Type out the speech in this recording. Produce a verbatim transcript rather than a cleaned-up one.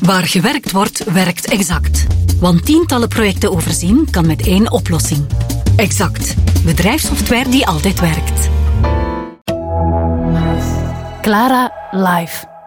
Waar gewerkt wordt, werkt Exact. Want tientallen projecten overzien kan met één oplossing. Exact. Bedrijfssoftware die altijd werkt. Clara live.